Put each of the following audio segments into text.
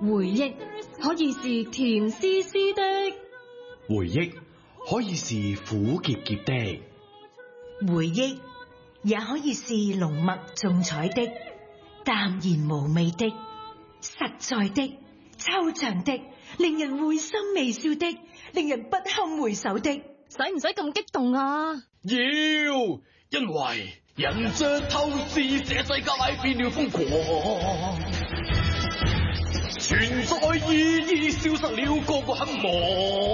回憶可以是甜絲絲的， 回憶可以是苦澀澀的， 回憶也可以是濃墨重彩的、淡然無味的、實在的、抽象的、令人會心微笑的、令人不堪回首的。 使唔使咁激動啊？ 要，因為人像透視，這世界變了瘋狂，存在意義消失了，個個很忙。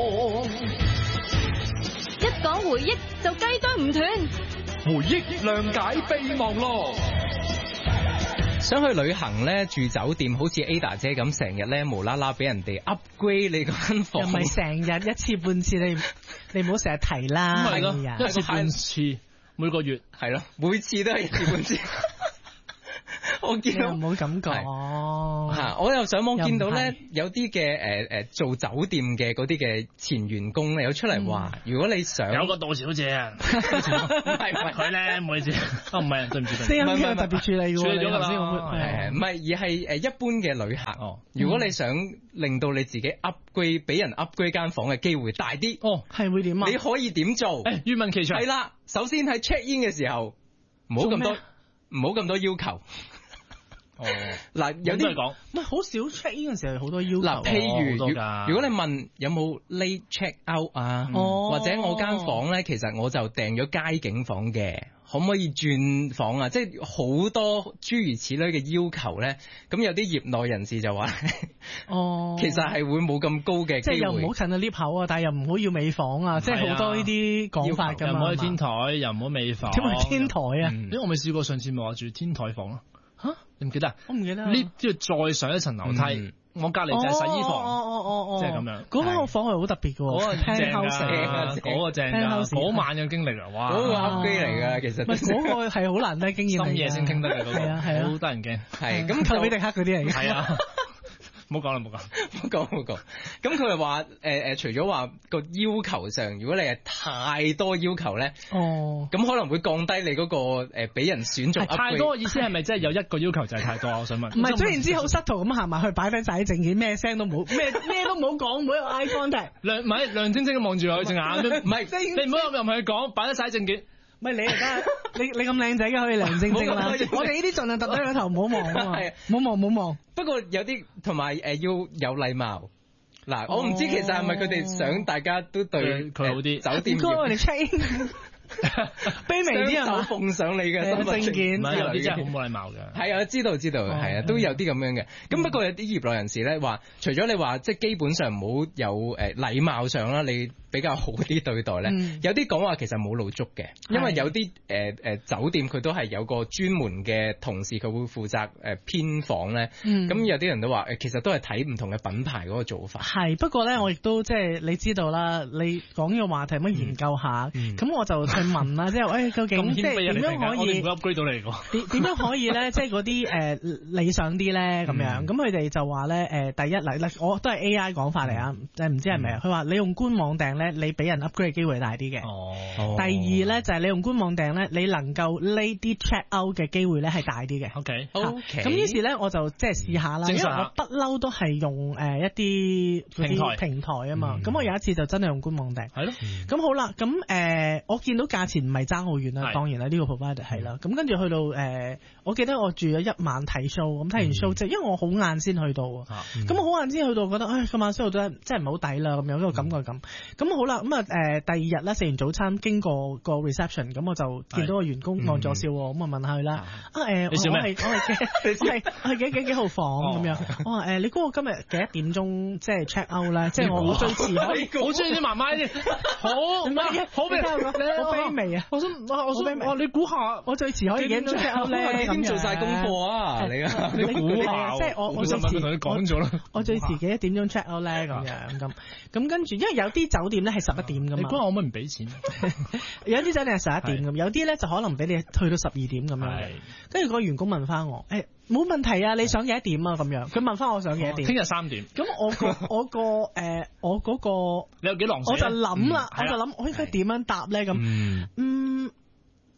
一講回憶就雞啄唔斷， 回憶諒解備忘錄。 想去旅行咧，住酒店好似 Ada 姐咁，成日咧無啦啦俾人哋 upgrade 你嗰間房， 又唔係成日一次半次，你唔好成日提啦。 係咯，一次半次每個月係咯，每次都係一次半次。我見到唔好咁講嚇，我又上網見到咧，有啲嘅做酒店嘅嗰啲嘅前員工咧，有出嚟話，如果你想有個杜小姐啊，唔係佢咧，唔好意思，唔係對唔住， 聲音特別處理嘅喎， 處理咗㗎啦， 唔係而係一般嘅旅客。如果你想令到你自己 upgrade 俾人 upgrade 間房嘅機會大啲， 係會點啊？ 你可以點做？ 願聞其詳。 係啦，首先喺 check in 嘅時候，唔好咁多要求。嗱，有啲講， 唔係好少 check in 嘅時候好多要求。 嗱，譬如如果你問有冇 late check out 啊，或者我間房咧，其實我就訂咗街景房嘅，可唔可以轉房啊？即係好多諸如此類嘅要求咧。咁有啲業內人士就話，其實係會冇咁高嘅機會， 即係又唔好近到 lift 口啊，但係又唔好要尾房啊，即係好多呢啲講法㗎嘛。 又唔可以天台，又唔好尾房。 點解天台啊？ 我未試過，上次咪話住天台房咯。吓，你唔記得？ 我唔記得。 呢即係再上一層樓梯，我隔離就係洗衣房，即係咁樣。 嗰個房係好特別嘅喎， 嗰個正啊，嗰個正啊，嗰晚嘅經歷啊，哇！ 嗰個 upgrade 嚟㗎，其實。 唔係嗰個係好難得經驗嚟嘅。 深夜先傾得嘅嗰個， 係啊， 好得人驚。 係咁， 寇比迪克嗰啲嚟嘅。 係啊。唔好講啦，唔好講。 咁佢係話除咗話個要求上，如果你係太多要求咧，咁可能會降低你嗰個俾人選中。 太多嘅意思係咪即係有一個要求就係太多？我想問。 唔係，總言之好失途咁行埋去擺低晒啲證件，咩聲都冇，咩都冇講，冇一個 eye contact。 亮晶晶咁望住佢隻眼都，唔係你唔好入去講，擺低晒證件。 唔係你而家，你咁靚仔嘅可以亮晶晶啦。我哋呢啲盡量揼低個頭，唔好望啊嘛，冇望。 不過有啲同埋要有禮貌。嗱，我唔知其實係咪佢哋想大家都對佢好啲。 酒店應該我哋 check 卑微啲係嘛？ 奉上你嘅身份證件， 唔係有啲真係好冇禮貌嘅。 係啊，知道，係啊，都有啲咁樣嘅。咁不過有啲業內人士咧話，除咗你話即係基本上唔好有禮貌上啦，你比較好啲對待咧。有啲講話其實冇露足嘅，因為有啲酒店佢都係有個專門嘅同事，佢會負責編房咧。咁有啲人都話其實都係睇唔同嘅品牌嗰個做法。 係，不過咧我亦都即係你知道啦，你講呢個話題咁研究下，咁我就去問啦，即係究竟即係點樣可以 upgrade 到你個？ 點樣可以咧？即係嗰啲理想啲咧咁樣。咁佢哋就話咧第一嗱，我都係 AI 講法嚟啊，唔知係咪啊？佢話你用官網訂咧，你俾人 upgrade 嘅機會大啲嘅。第二咧就係你用官網訂咧，你能夠 lady check out 嘅機會咧係大啲嘅。 OK。 咁於是咧我就即係試下啦，因為我不嬲都係用一啲平台啊嘛。咁我有一次就真係用官網訂。係咯。咁好啦，咁我見到價錢唔係爭好遠啦，當然啦，呢個 provider 係啦。咁跟住去到我記得我住咗一晚睇 show，咁睇完 show 即係因為我好晏先去到，咁我好晏先去到，覺得今晚 show 都真係唔好抵啦，咁樣嗰個感覺咁。咁好啦，咁第二日咧食完早餐經過個 reception，咁我就見到個員工望咗笑，咁啊問下佢啦， 你笑咩？ 我係幾號房咁樣？我話你估我今日幾多點鐘即係 check out 咧？即係我好最遲， 好中意啲媽媽啲，好卑微啊！我想你估下，我最遲可以幾點鐘 check out 咧？ 已經做晒功課啊！你估下，即係我最遲同你講咗啦。 我最遲幾多點鐘 check out 咧？咁跟住，因為有啲酒店咧係11點噶嘛。 你估我乜唔俾錢？ 有啲酒店係11點咁，有啲咧就可能俾你去到12點咁樣。跟住個員工問翻我，冇問題啊！你想幾多點啊？咁樣佢問翻我想幾多點？ 聽日3點。 咁我嗰個你有幾狼死？ 我就諗啦，我應該點樣答咧咁？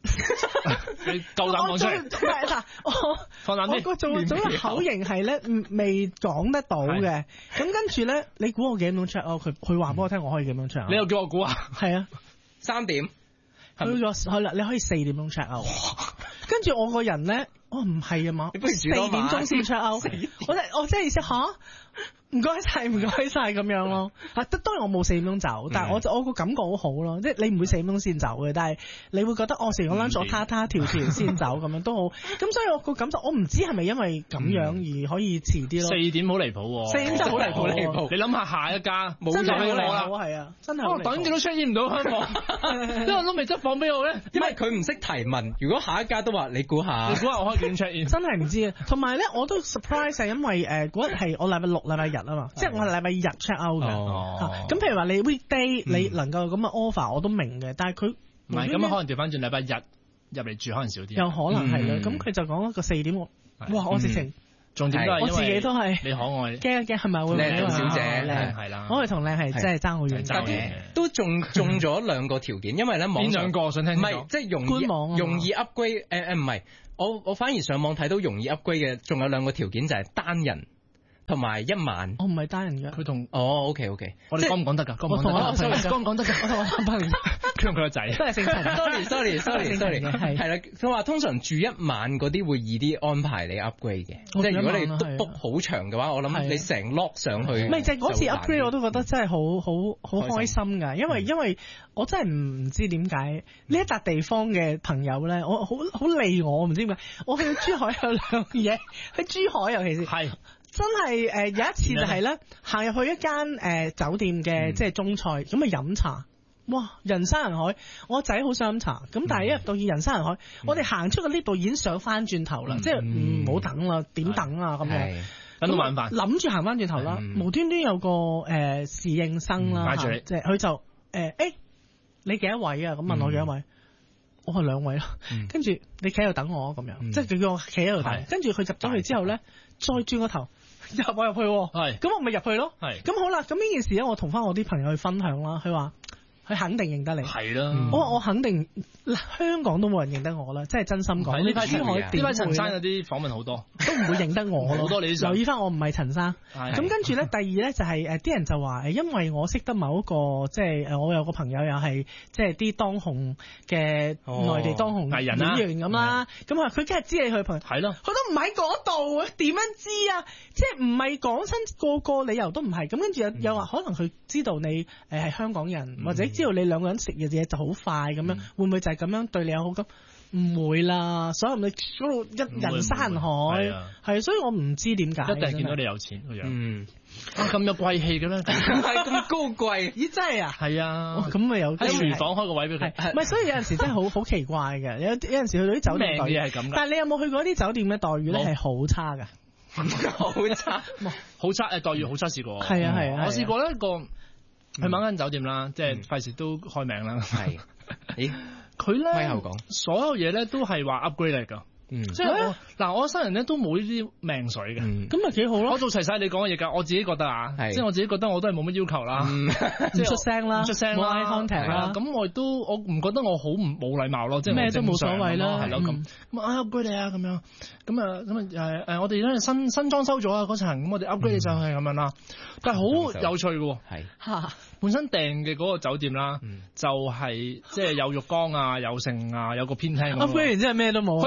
你夠膽講出嚟？ 嗱， 放膽啲。 我個做口型係咧未講得到嘅，咁跟住咧，你估我幾點鐘 check out？佢話俾我聽，我可以幾點鐘 check out？ 你又叫我估啊？係啊 ，3點。 係啦，你可以4點鐘 check out。跟住我個人咧，唔係啊嘛，4點鐘先 check out。我即係意思吓。唔該晒咁樣咯。當然我冇4點鐘走，但係我個感覺好好咯，即係你唔會4點鐘先走嘅，但係你會覺得食完個 lunch 我他條先走咁樣都好。咁所以我個感受，我唔知係咪因為咁樣而可以遲啲咯。 4點好離譜喎，4 點真係好離譜。 你諗下下一家冇真係好離啦， 係啊，真係。 我等幾都 check in 唔到香港，因為都未執房俾我咧。 因為佢唔識提問，如果下一家都話你估下， 我可以點 check in？ 真係唔知啊。同埋咧，我都 surprise 係因為嗰日係我禮拜六、禮拜日啊嘛，即係我係禮拜日 check out 嘅。咁譬如話你 weekday 你能夠咁嘅 offer 我都明嘅，但係佢唔係咁可能調翻轉禮拜日入嚟住可能少啲。 有可能係啦。咁佢就講一個4點，哇！我直情重點都係我自己都係你可愛， 驚係咪會靚小姐靚係啦。 我哋同靚係真係爭好遠， 都中咗2個條件，因為咧網上邊2個想聽？ 唔係即係容易 upgrade 唔係，我反而上網睇到容易 upgrade 嘅，仲有2個條件就係單人。同埋1晚， 我唔係單人嘅。 佢同 OK， 我哋講唔講得㗎？講唔講得㗎？我同我男朋友，佢同佢個仔都係姓陳。 sorry，係啦。佢話通常住1晚嗰啲會易啲安排你 upgrade 嘅，即係如果你 book 好長嘅話，我諗你成 lock 上去。 唔係就嗰次 upgrade 我都覺得真係好開心㗎，因為我真係唔知點解呢一笪地方嘅朋友咧，我好利我唔知點解。我去珠海有兩嘢，喺珠海尤其是係。真係有一次就係咧，行入去一間酒店嘅即係中菜咁啊飲茶，哇人山人海，我仔好想飲茶，咁但係一入到人山人海，我哋行出個 lift 度已經想翻轉頭啦，即係唔好等啦，點等啊咁樣， 等到晚飯， 諗住行翻轉頭啦，無端端有個侍應生啦，即係佢就你幾多位啊？咁問我幾多位？我係2位咯，跟住你企喺度等我咁樣，即係佢叫我企喺度等，跟住佢入咗去之後咧，再轉個頭。入去，咁我咪入去咯。咁好啦，咁呢件事咧，我同翻我啲朋友去分享啦。佢話佢肯定認得你， 係啦。 我肯定香港都冇人認得我啦，真係真心講。呢塊陳生有啲訪問好多， 都唔會認得我咯。 好多你留意翻，我唔係陳生。咁跟住咧，第二咧就係啲人就話因為我識得某一個即係我有個朋友又係即係啲當紅嘅內地當紅藝人演員咁啦。咁佢梗係知你去朋友係咯， 佢都唔喺嗰度，點樣知啊？即係唔係講親個理由都唔係。咁跟住又話可能佢知道你係香港人，或者知道你2個人食嘅嘢就好快咁樣，會唔會就係咁樣對你有好感？唔會啦，所以你嗰度人山人海，係，所以我唔知點解。 一定係見到你有錢個樣，咁有貴氣嘅咩？ 係咁高貴？ 咦，真係啊？ 係啊， 咁咪有喺廚房開個位俾佢。 唔係，所以有陣時真係好奇怪嘅。有陣時去到啲酒店待遇係咁，但係你有冇去過啲酒店嘅待遇咧係好差㗎？ 好差， 好差待遇好差，試過。 係啊， 我試過一個去某間酒店啦，即係費事都開名啦。係，咦？佢咧，所有嘢咧都係話 upgrade 嚟㗎。即係我新人咧都冇呢啲命水嘅，咁咪幾好咯。我做齊晒你講嘅嘢㗎，我自己覺得啊，即係我自己覺得我都係冇乜要求啦， 唔出聲啦，冇 eye contact 啦。咁我唔覺得我好冇禮貌咯，即係咩都冇所謂啦， 係咯咁。upgrade 你啊咁樣，咁我哋咧新裝修咗啊嗰層，咁我哋 upgrade 你上去咁樣啦。但係好有趣嘅喎，係本身訂嘅嗰個酒店啦，就係即係有浴缸啊，有剩啊，有個偏廳。 upgrade 完之後咩都冇。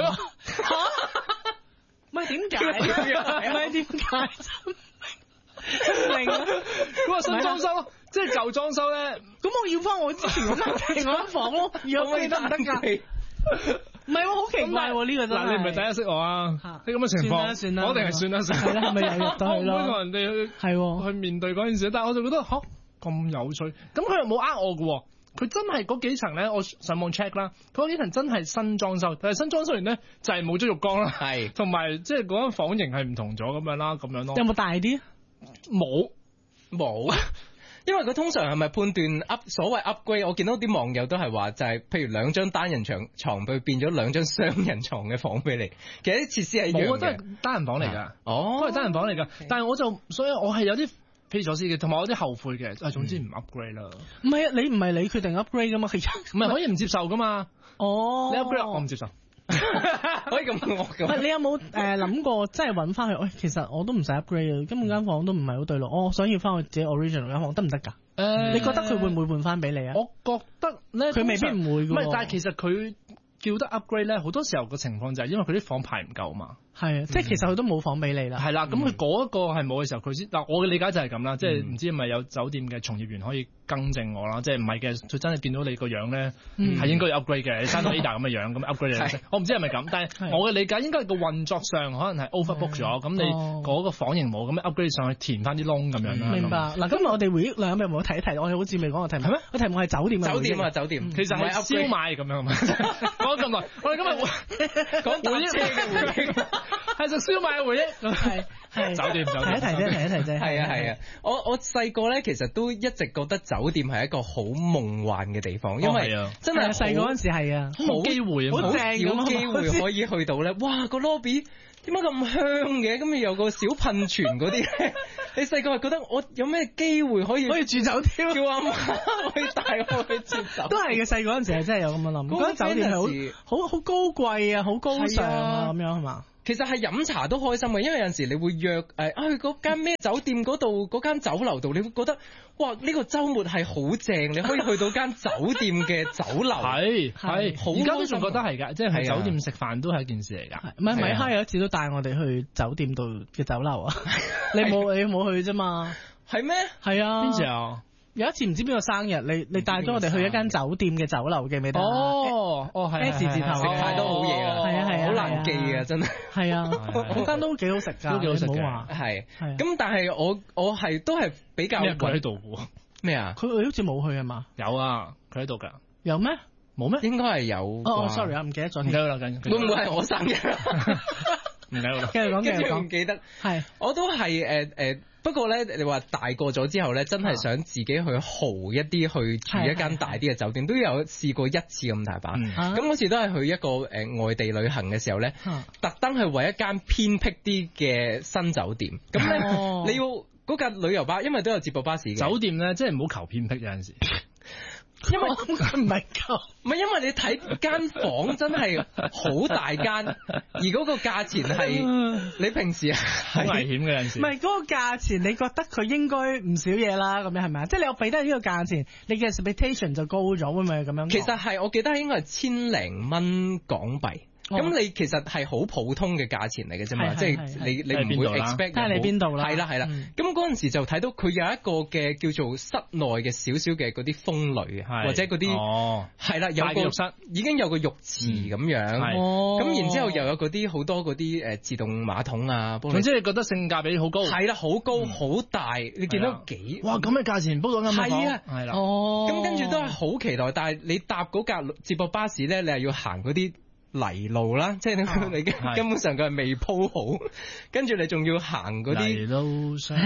唔係點解？唔係點解？明啊！ 嗰個新裝修，即係舊裝修咧。 咁我要翻我之前嗰間房咯，要我得唔得㗎？唔係喎，好奇怪喎呢個真係。嗱，你唔係第一識我啊！呢咁嘅情況，算啦，我一定係算啦。係啦，係咪又入到去咯？我同人哋去面對嗰件事，但係我就覺得咁有趣。咁佢又冇我㗎喎。佢真係嗰幾層咧，我上網 check 啦，佢嗰幾層真係新裝修，但係新裝修完咧就係冇咗浴缸啦，係，同埋即係嗰間房型係唔同咗咁樣啦，咁樣咯。有冇大啲？冇，因為佢通常係咪判斷所謂 upgrade？我見到啲網友都係話就係，譬如2張單人床佢變咗2張雙人床嘅房俾你，其實啲設施係一樣嘅。冇啊，都係單人房嚟㗎，都係單人房嚟㗎。但係所以我係有啲匪夷所思嘅，同埋有啲後悔嘅。總之唔 upgrade 啦。 唔係啊，你唔係你決定 upgrade 噶嘛？其實唔係可以唔接受噶嘛？ 哦， 你 upgrade 我唔接受。 可以咁惡嘅。 你有冇諗過，即係揾翻去？喂，其實我都唔使 upgrade 根本間房都唔係好對路，我想要翻去自己 original 間房得唔得㗎？你覺得佢會唔會換翻俾你啊？ 我覺得咧， 佢未必唔會㗎。 唔係，但係其實佢叫得 upgrade 咧，好多時候個情況就係因為佢啲房排唔夠嘛。係啊， 即係其實佢都冇房俾你啦。 係啦，咁佢嗰一個係冇嘅時候，佢先嗱我嘅理解就係咁啦，即係唔知係咪有酒店嘅從業員可以更正我啦，即係唔係嘅，佢真係見到你個樣咧係應該要 upgrade 嘅，你生到 Ada 咁嘅樣咁 upgrade 我唔知係咪咁，但係我嘅理解應該係個運作上可能係 overbook 咗，咁你嗰個房型冇咁 upgrade 上去填翻啲窿咁樣啦。 明白。嗱，今日我哋回憶兩有冇提一提？我哋好似未講個題目。係咩？個題目係酒店。 酒店。 其實係燒賣咁樣嘛。講咁耐，我哋今日講搭車嘅回憶，係就燒賣嘅回憶。係酒店。提一提啫。 係啊。我細個咧，其實都一直覺得酒店係一個好夢幻嘅地方，因為真係細嗰陣時係啊， 冇機會， 好少機會可以去到咧。哇，個 lobby 點解咁香嘅？咁有個小噴泉嗰啲咧，你細個係覺得我有咩機會可以住酒店？叫阿媽可以帶我去住酒店。 都係嘅，細個嗰陣時係真係有咁樣諗。覺得酒店係好高貴啊，好高尚啊，咁樣係嘛？ 其實係飲茶都開心嘅，因為有陣時你會約去嗰間咩酒店嗰度，嗰間酒樓度，你會覺得哇呢個週末係好正，你可以去到間酒店嘅酒樓。係， 而家都仲覺得係㗎，即係喺酒店食飯都係一件事嚟㗎。 唔係米哈有一次都帶我哋去酒店度嘅酒樓啊，你冇去啫嘛？ 係咩？ 係啊。 邊時啊？ 有一次唔知邊個生日，你帶咗我哋去一間酒店嘅酒樓，記唔記得？ 係 S 字頭食太多好嘢啦， 係好難記啊，真係。 係啊，嗰間都幾好食㗎， 都幾好食嘅。 係。咁但係我係都係比較佢喺度喎。咩啊？ 佢好似冇去啊嘛？ 有啊，佢喺度㗎。 有咩？ 冇咩？ 應該係有。 sorry 啊，唔記得咗。 唔記得啦， 會唔會係我生日？ 唔記得啦。 繼續講。 唔記得。 係。 我都係不過咧，你話大個咗之後咧，真係想自己去豪一啲，去住一間大啲嘅酒店，都有試過一次咁大把。咁嗰次都係去一個外地旅行嘅時候咧，特登去為一間偏僻啲嘅新酒店。咁咧，你要嗰架旅遊巴，因為都有接駁巴士嘅。 酒店咧，即係唔好求偏僻有陣時。 因為唔係夠， 唔係因為你睇間房真係好大間，而嗰個價錢係你平時好危險嘅有陣時。 唔係嗰個價錢，你覺得佢應該唔少嘢啦，咁樣係咪啊？即係你有俾得呢個價錢，你嘅 expectation 就高咗，會唔會咁樣？ 其實係我記得應該係千零蚊港幣。咁你其實係好普通嘅價錢嚟嘅啫嘛，即係你唔會 expect。 睇下你邊度啦。 係啦。咁嗰陣時就睇到佢有一個嘅叫做室內嘅少少嘅嗰啲風呂啊，或者嗰啲係啦，有個浴室已經有個浴池咁樣。咁然之後又有嗰啲好多嗰啲自動馬桶啊。 總之你覺得性價比好高。 係啦，好高好大，你見到幾哇咁嘅價錢煲到咁嘅房。 係啊，係啦。咁跟住都係好期待，但係你搭嗰架接駁巴士咧，你係要行嗰啲泥路啦，即係你根本上佢係未鋪好，跟住你仲要行嗰啲泥路上。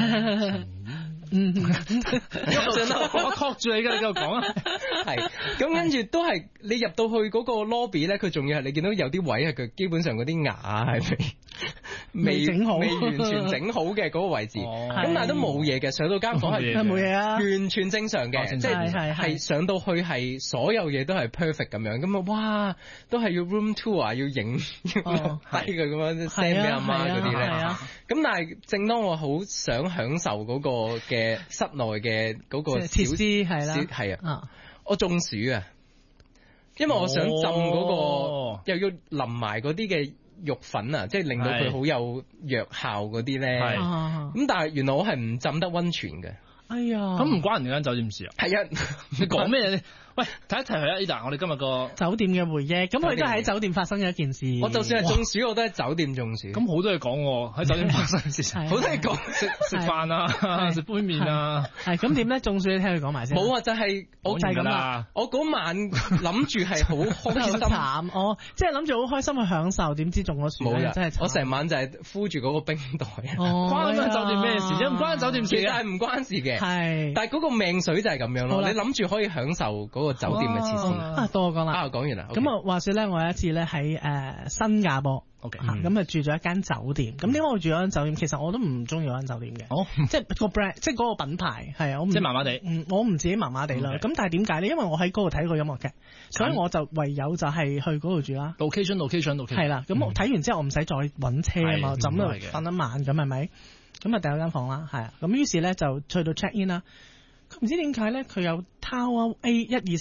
我托住你㗎，你繼續講啊。 係，咁跟住都係你入到去嗰個 lobby 咧，佢仲要係你見到有啲位係佢基本上嗰啲牙係未整好，未完全整好嘅嗰個位置。咁但係都冇嘢嘅，上到間房係冇嘢啊， 完全正常嘅，即係上到去係所有嘢都係 perfect 咁樣。咁啊，哇，都係要 room tour 要影低佢咁樣 send 俾阿媽嗰啲咧。咁但係正當我好想享受嗰個嘅室內嘅嗰個設施係啦， 係啊，我中暑啊，因為我想浸嗰個又要淋埋嗰啲嘅肉粉啊，即係令到佢好有藥效嗰啲咧。咁但係原來我係唔浸得溫泉嘅。 哎呀， 咁唔關人哋間酒店事啊。 係啊， 你講咩咧？喂，提一提佢啊 Ada，我哋今日個酒店嘅回憶，咁佢都係喺酒店發生嘅一件事。 我就算係中暑，我都喺酒店中暑。 咁好多嘢講喎，喺酒店發生嘅事，好多嘢講，食飯啊，食杯麵啊。 係咁點咧？中暑你聽佢講埋先。 冇啊，就係我就係咁啦。我嗰晚諗住係好開心， 慘即係諗住好開心去享受，點知中咗暑。 冇啊， 真係我成晚就係敷住嗰個冰袋。 關間酒店咩事啫？唔關酒店事嘅， 係唔關事嘅。 係， 但係嗰個命水就係咁樣咯。你諗住可以享受嗰個酒店嘅設施。 到我講啦。 我講完啦。 咁啊，話說咧，我有一次咧喺新加坡， OK， 咁啊住咗一間酒店。咁點解我住咗間酒店？其實我都唔中意嗰間酒店嘅，即係個 brand，即係嗰個品牌係啊，我即係麻麻地。 我唔自己麻麻地啦。咁但係點解咧？因為我喺嗰度睇過音樂劇，所以我就唯有就係去嗰度住啦。 location。 係啦，咁我睇完之後我唔使再揾車啊嘛，就咁度瞓一晚咁係咪？咁啊第二間房啦，係啊，咁於是咧就去到 check in 啦。唔知點解咧，佢有 Tower A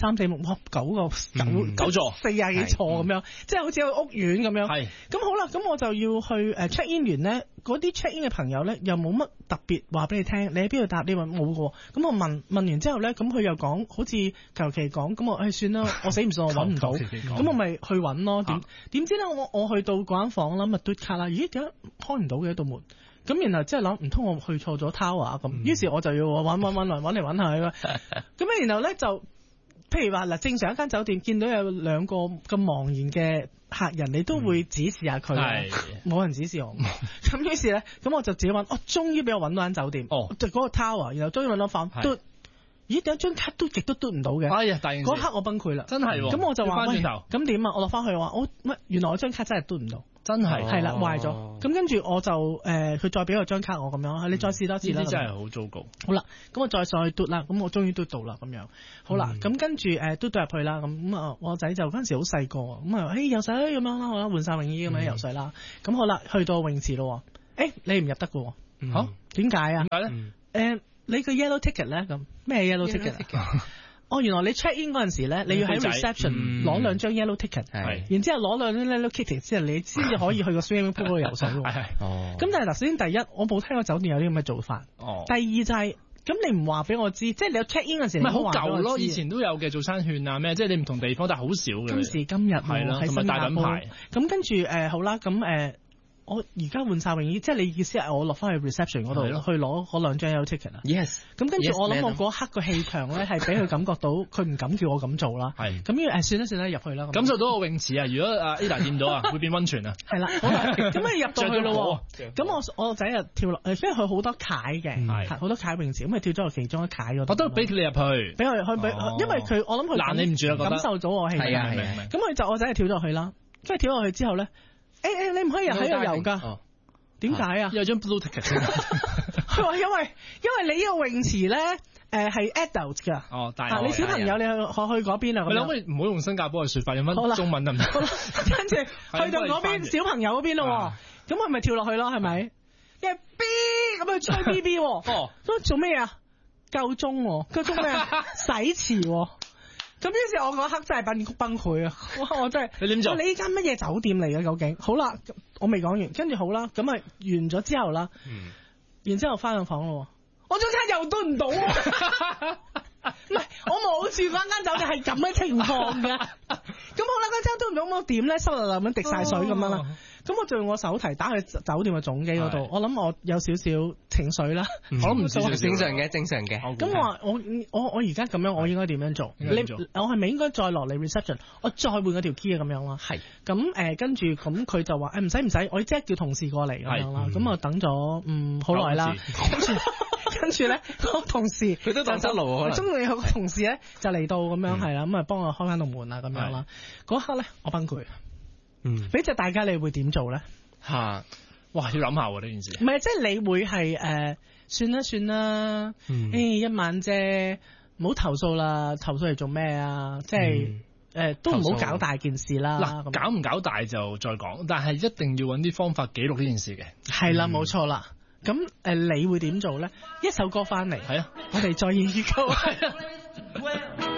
1、2、3、4、5、9座40幾座咁樣，即係好似個屋苑咁樣。係。咁好啦，咁我就要去check in 完咧，嗰啲 check in 嘅朋友咧又冇乜特別話俾你聽，你喺邊度搭？你話冇嘅喎。咁我問完之後咧，咁佢又講好似求其講，咁我算啦，我死唔信我揾唔到，咁我咪去揾咯。點知咧我去到嗰間房啦，咪嘟卡啦，咦點解開唔到嘅一道門？咁然後即係諗唔通我去錯咗 tower 咁，於是我就要揾嚟揾去。咁然後咧就，譬如話嗱，正常一間酒店見到有兩個咁茫然嘅客人，你都會指示下佢，冇人指示我。咁於是咧，咁我就自己揾，終於俾我揾到間酒店，就嗰個 tower，然後終於揾到房，嘟，咦點解張卡嘟極都嘟唔到嘅？哎呀，嗰刻我崩潰啦，真係。咁我就話喂，咁點啊？我落翻去話，原來我張卡真係嘟唔到。真係啦，壞咗。咁跟住我就佢再俾我張卡我咁樣，你再試多次啦。呢啲真係好糟糕。好啦，咁我再上去嘟啦，咁我終於嘟到啦咁樣。好啦，咁跟住嘟到入去啦，咁啊我仔就嗰陣時好細個，咁啊游水咁樣啦，我換晒泳衣咁樣游水啦。咁好啦，去到泳池咯。你唔入得㗎喎。嚇？點解啊？點解咧？你個 yellow ticket 咧咁咩 yellow ticket？原來你 check in 嗰陣時咧，你要喺 reception 攞兩張 yellow ticket，然之後攞兩張 yellow ticket 之後，你先至可以去個 swimming pool 度游水喎。咁但係嗱，首先第一，我冇聽過酒店有啲咁嘅做法。第二就係，咁你唔話俾我知，即係你有 check in 嗰陣時，唔係好舊咯，以前都有嘅，早餐券啊咩，即係你唔同地方，但係好少嘅。今時今日係啦，同埋大品牌。咁跟住好啦，咁我而家換晒泳衣，即係你意思係我落翻去 reception 嗰度去攞嗰兩張 yellow ticket 啊 ？Yes。咁跟住我諗我嗰刻個氣場咧係俾佢感覺到佢唔敢叫我咁做啦。係。咁算啦入去啦。感受到個泳池啊！如果Ada 掂到啊，會變溫泉啊。係啦。咁入到去咯。咁我仔就跳落，因為佢好多階嘅，好多階泳池，咁佢跳咗落其中一階嗰度。我都俾你入去。俾佢去，因為佢我諗佢攔你唔住啊，感受到我氣。係啊係啊。咁我仔就跳咗落去啦。跟住跳落去之後咧。你唔可以喺度游㗎？點解啊？有張 blue ticket。佢話因為你呢個泳池咧，係 adult 㗎。但係你小朋友你去嗰邊啊？你可唔可以唔好用新加坡嘅説法，用翻中文得唔得？跟住去到嗰邊小朋友嗰邊咯，咁佢咪跳落去咯？係咪？因為 B 咁去吹 BB 喎。做咩啊？夠鐘喎，夠鐘咩啊？洗池喎。咁於是我嗰刻真係崩潰啊！我真係你點做？你呢間乜嘢酒店嚟嘅究竟？好啦，我未講完，跟住好啦，咁啊完咗之後啦，然之後翻上房咯，我張卡又嘟唔到，唔係我冇住嗰間酒店係咁嘅情況㗎。咁好啦，嗰張嘟唔到，我點咧？濕立立咁滴晒水咁樣啦。咁我就用我手提打去酒店嘅總機嗰度，我諗我有少少情緒啦。我諗唔少正常嘅。咁我話我而家咁樣，我應該點樣做？我係咪應該再落嚟 reception？我再換嗰條 key 啊咁樣啦。係。咁跟住咁佢就話唔使，我即刻叫同事過嚟咁樣啦。咁我等咗好耐啦。跟住咧，個同事佢都蕩失路可能。中意有個同事咧就嚟到咁樣係啦，咁啊幫我開翻道門啊咁樣啦。嗰刻咧我崩潰。俾隻大家你會點做咧？哇！要諗下喎呢件事。唔係，即係你會係算啦，一晚啫，唔好投訴啦，投訴嚟做咩啊？即係都唔好搞大件事啦。嗱，搞唔搞大就再講，但係一定要揾啲方法記錄呢件事嘅。係啦，冇錯啦。咁你會點做咧？一首歌翻嚟，係啊，我哋再研究。